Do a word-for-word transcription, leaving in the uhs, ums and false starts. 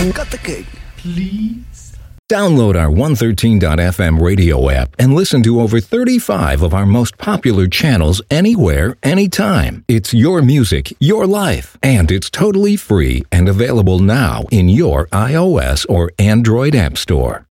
Cut the cake, please. Download our one thirteen dot f m radio app and listen to over thirty-five of our most popular channels anywhere, anytime. It's your music, your life, and it's totally free and available now in your iOS or Android app store.